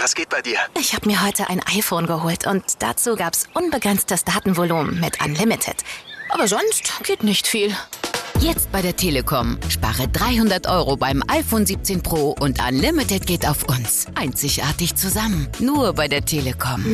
Was geht bei dir? Ich habe mir heute ein iPhone geholt und dazu gab's unbegrenztes Datenvolumen mit Unlimited. Aber sonst geht nicht viel. Jetzt bei der Telekom. Spare 300 € beim iPhone 17 Pro und Unlimited geht auf uns. Einzigartig zusammen. Nur bei der Telekom.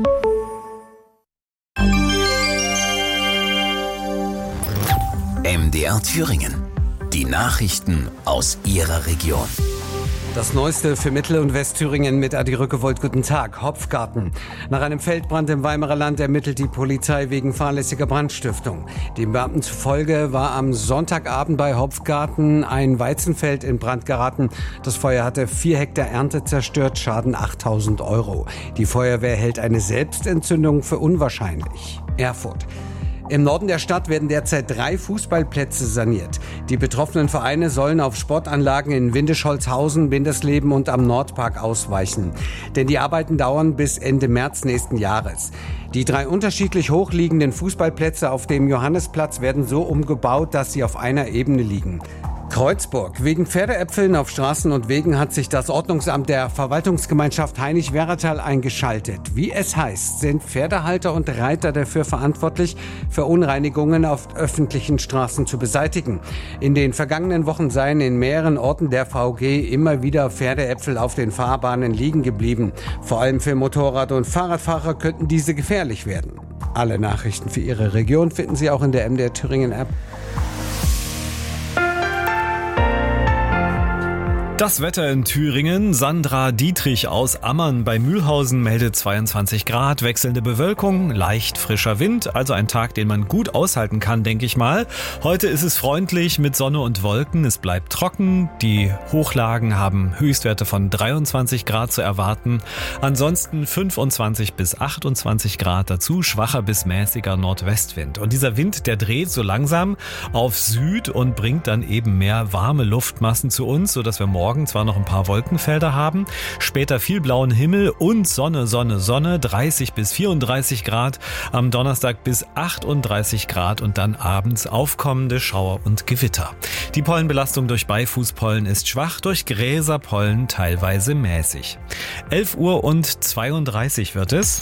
MDR Thüringen. Die Nachrichten aus Ihrer Region. Das Neueste für Mittel- und Westthüringen mit Adi Rückewold. Guten Tag. Hopfgarten. Nach einem Feldbrand im Weimarer Land ermittelt die Polizei wegen fahrlässiger Brandstiftung. Den Beamten zufolge war am Sonntagabend bei Hopfgarten ein Weizenfeld in Brand geraten. Das Feuer hatte 4 Hektar Ernte zerstört, Schaden 8.000 €. Die Feuerwehr hält eine Selbstentzündung für unwahrscheinlich. Erfurt. Im Norden der Stadt werden derzeit 3 Fußballplätze saniert. Die betroffenen Vereine sollen auf Sportanlagen in Windischholzhausen, Windesleben und am Nordpark ausweichen. Denn die Arbeiten dauern bis Ende März nächsten Jahres. Die 3 unterschiedlich hochliegenden Fußballplätze auf dem Johannisplatz werden so umgebaut, dass sie auf einer Ebene liegen. Kreuzburg. Wegen Pferdeäpfeln auf Straßen und Wegen hat sich das Ordnungsamt der Verwaltungsgemeinschaft Hainich-Werratal eingeschaltet. Wie es heißt, sind Pferdehalter und Reiter dafür verantwortlich, Verunreinigungen auf öffentlichen Straßen zu beseitigen. In den vergangenen Wochen seien in mehreren Orten der VG immer wieder Pferdeäpfel auf den Fahrbahnen liegen geblieben. Vor allem für Motorrad- und Fahrradfahrer könnten diese gefährlich werden. Alle Nachrichten für Ihre Region finden Sie auch in der MDR Thüringen App. Das Wetter in Thüringen. Sandra Dietrich aus Ammann bei Mühlhausen meldet 22 Grad, wechselnde Bewölkung, leicht frischer Wind. Also ein Tag, den man gut aushalten kann, denke ich mal. Heute ist es freundlich mit Sonne und Wolken. Es bleibt trocken. Die Hochlagen haben Höchstwerte von 23 Grad zu erwarten. Ansonsten 25 bis 28 Grad dazu. Schwacher bis mäßiger Nordwestwind. Und dieser Wind, der dreht so langsam auf Süd und bringt dann eben mehr warme Luftmassen zu uns, sodass wir morgen zwar noch ein paar Wolkenfelder haben, später viel blauen Himmel und Sonne, 30 bis 34 Grad, am Donnerstag bis 38 Grad und dann abends aufkommende Schauer und Gewitter. Die Pollenbelastung durch Beifußpollen ist schwach, durch Gräserpollen teilweise mäßig. 11:32 wird es.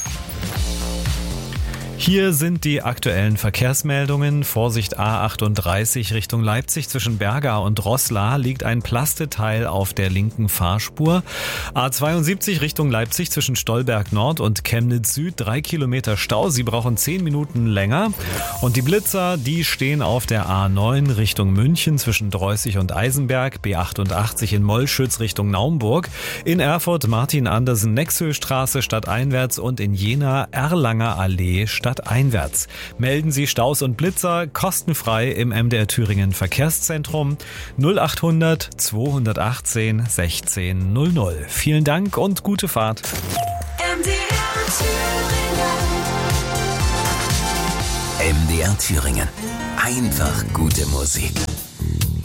Hier sind die aktuellen Verkehrsmeldungen. Vorsicht A38 Richtung Leipzig zwischen Berga und Roßla liegt ein Plasteteil auf der linken Fahrspur. A72 Richtung Leipzig zwischen Stolberg Nord und Chemnitz Süd 3 Kilometer Stau. Sie brauchen 10 Minuten länger. Und die Blitzer, die stehen auf der A9 Richtung München zwischen Dreußig und Eisenberg. B88 in Mollschütz Richtung Naumburg. In Erfurt Martin-Andersen-Nexö-Straße stadteinwärts und in Jena Erlanger Allee stadteinwärts. Melden Sie Staus und Blitzer kostenfrei im MDR Thüringen Verkehrszentrum 0800 218 1600. Vielen Dank und gute Fahrt. MDR Thüringen. Einfach gute Musik.